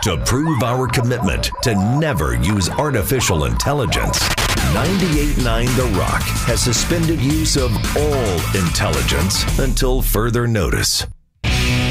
To prove our commitment to never use artificial intelligence, 98.9 The Rock has suspended use of all intelligence until further notice.